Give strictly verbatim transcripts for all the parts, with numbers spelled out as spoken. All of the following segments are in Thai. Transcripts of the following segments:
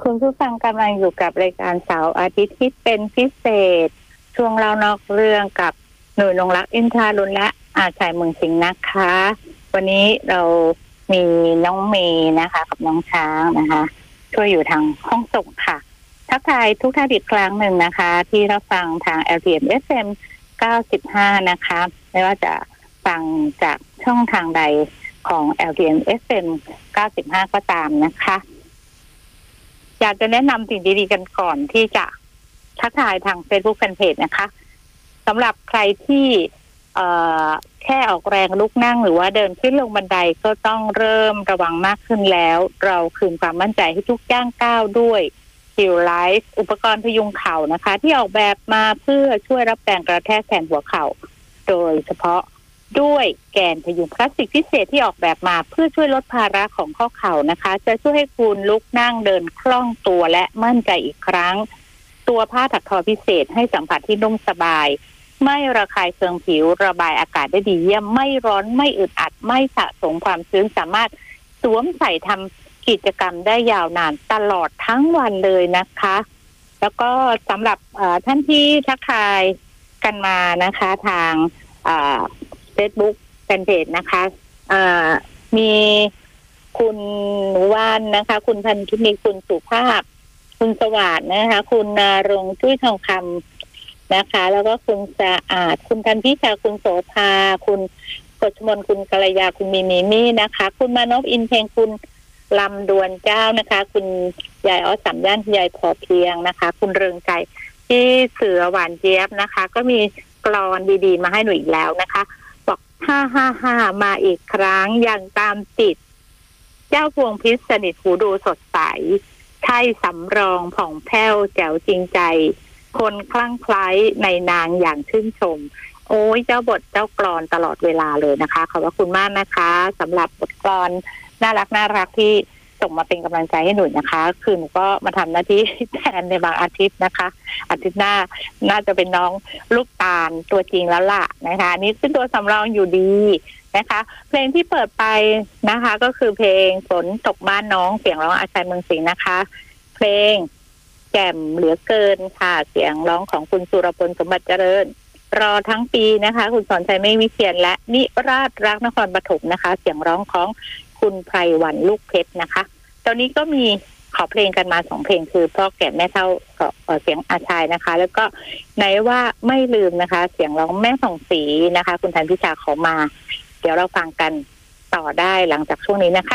คุณผู้ฟังกำลังอยู่กับรายการเสาร์อาทิตย์ที่เป็นพิเศษช่วงเล่านอกเรื่องกับหนุ่ยนงรักอินทรารุณและอาชัยเมืองสิงห์นะคะวันนี้เรามีน้องเมย์นะคะกับน้องช้างนะคะช่วยอยู่ทางห้องส่งค่ะทักทายทุกท่านอีกครั้งหนึ่งนะคะที่รับฟังทาง แอล ที เอ็ม เอฟ เอ็ม เก้าสิบห้านะคะไม่ว่าจะฟังจากช่องทางใดของ แอล ที เอ็ม เอฟ เอ็ม เก้าสิบห้าก็ตามนะคะอยากจะแนะนำสิ่งดีๆกันก่อนที่จะทักทายทาง Facebook Fanpage นะคะสำหรับใครที่เอ่อแค่ออกแรงลุกนั่งหรือว่าเดินขึ้นลงบันไดก็ต้องเริ่มระวังมากขึ้นแล้วเราคืนความมั่นใจให้ทุกย่างก้าวด้วย Hill Life อุปกรณ์พยุงเข่านะคะที่ออกแบบมาเพื่อช่วยรับแรงกระแทกแทนหัวเข่าโดยเฉพาะด้วยแกนพยุงพลาสติกพิเศษที่ออกแบบมาเพื่อช่วยลดภาระของข้อเข่านะคะจะช่วยให้คุณลุกนั่งเดินคล่องตัวและมั่นใจอีกครั้งตัวผ้าถักทอพิเศษให้สัมผัสที่นุ่มสบายไม่ระคายเคืองผิวระบายอากาศได้ดีเยี่ยมไม่ร้อนไม่อึดอัดไม่สะสมความชื้นสามารถสวมใส่ทำกิจกรรมได้ยาวนานตลอดทั้งวันเลยนะคะแล้วก็สำหรับท่านที่ทักทายกันมานะคะทางเฟซบุ๊กแฟนเพจนะคะมีคุณหนูวานนะคะคุณพันธุนีคุณสุภาพคุณสวัสดิ์นะคะคุณนรงค์จุ้ยทองคำนะคะแล้วก็คุณสะอาดคุณทันพิชาคุณโสภาคุณกฤษมนคุณกัลยาคุณมีมีมี่นะคะคุณมานพอินเพลงคุณลำดวนเจ้านะคะคุณยายอ้อสามย่านยายพอเพียงนะคะคุณเริงใจที่เสือหวานเจี๊ยบนะคะก็มีกลอนดีๆมาให้หนูอีกแล้วนะคะบอกห้าห้าห้ามาอีกครั้งอย่างตามติดเจ้าพวงพิษสนิทหูดูสดใสใช่สำรองผ่องแผ้วแจ๋วจริงใจคนคลั่งไคล้ในนางอย่างชื่นชมโอ้ยเจ้าบทเจ้ากลอนตลอดเวลาเลยนะคะขอบคุณมากนะคะสำหรับบทกลอนน่ารักน่ารักที่ส่งมาเป็นกำลังใจให้หนูนะคะคือหนูก็มาทำหน้าที่แทนในบางอาทิตย์นะคะอาทิตย์หน้าน่าจะเป็นน้องลูกตาลตัวจริงแล้วล่ะนะคะนี่เป็นตัวสำรองอยู่ดีนะคะเพลงที่เปิดไปนะคะก็คือเพลงฝนตกบ้านน้องเสียงร้องอาชัยเมืองสิงห์นะคะเพลงแจ่มเหลือเกินค่ะเสียงร้องของคุณสุรพลสมบัติเจริญรอทั้งปีนะคะคุณสอนชัยไม่วิเชียรและนิราศรักนครปฐมนะคะเสียงร้องของคุณไพรวันลูกเพชรนะคะตอนนี้ก็มีขอเพลงกันมาสองเพลงคือพ่อแก่แม่เฒ่าเสียงอาชัยนะคะแล้วก็ไหนว่าไม่ลืมนะคะเสียงร้องแม่ผ่องศรีนะคะคุณธันพิชาขอมาเดี๋ยวเราฟังกันต่อได้หลังจากช่วงนี้นะคะ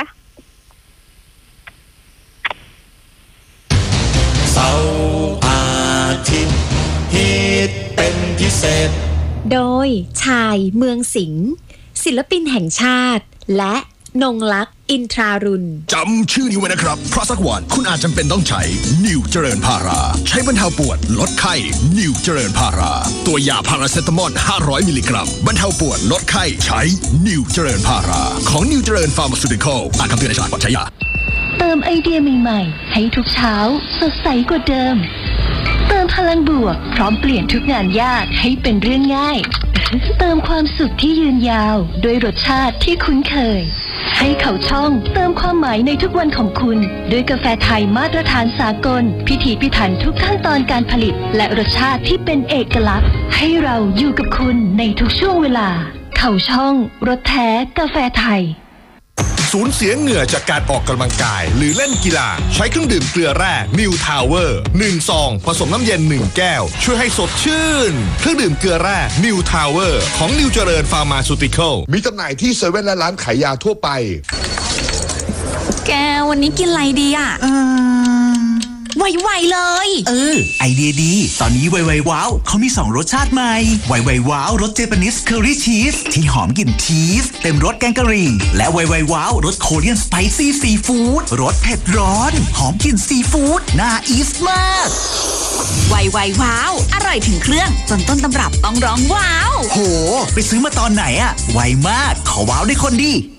เสาร์อาทิตย์ฮิตเป็นพิเศษโดยชายเมืองสิงห์ศิลปินแห่งชาติและนงลักษณ์อินทรารุณจำชื่อนี้ไว้นะครับเพราะสักวันคุณอาจจำเป็นต้องใช้นิวเจริญพาราใช้บรรเทาปวดลดไข้นิวเจริญพาราตัวยาพาราเซตามอลห้าร้อยมิลลิกรัมบรรเทาปวดลดไข้ใช้นิวเจริญพาราของนิวเจริญฟาร์มาซูติคอลอ่านคำเตือนในฉลากก่อนใช้ยาเติมไอเดียใหม่ๆให้ทุกเช้าสดใสกว่าเดิมเติมพลังบวกพร้อมเปลี่ยนทุกงานยากให้เป็นเรื่องง่ายเติมความสุขที่ยืนยาวด้วยรสชาติที่คุ้นเคยให้เขาช่องเติมความหมายในทุกวันของคุณด้วยกาแฟไทยมาตรฐานสากลพิถีพิถันทุกขั้นตอนการผลิตและรสชาติที่เป็นเอกลักษณ์ให้เราอยู่กับคุณในทุกช่วงเวลาเขาช่องรสแท้กาแฟไทยสูญเสียเหงื่อจากการออกกำลังกายหรือเล่นกีฬาใช้เครื่องดื่มเกลือแร่ New Tower หนึ่งซองผสมน้ำเย็นหนึ่งแก้วช่วยให้สดชื่นเครื่องดื่มเกลือแร่ New Tower ของ New เจริญ Pharmaceutical มีจำหน่ายที่เซเว่นและร้านขายยาทั่วไปแกวันนี้กินอะไรดีอ่ะเออไวๆเลยเออไอเดียดีตอนนี้ไวๆว้าวเขามีสองรสชาติใหม่ไวๆว้าวรสเจแปนิสเคอรี่ชีสที่หอมกลิ่นชีสเต็มรสแกงกะหรี่และไวๆว้าวรสโคเรียนสไปซี่ซีฟู้ดรสเผ็ดร้อนหอมกลิ่นซีฟู้ดน่าอีสมากไวๆว้าวอร่อยถึงเครื่องจนต้นตำรับต้องร้องว้าวโหไปซื้อมาตอนไหนอะไวมากขอว้าวได้คนดี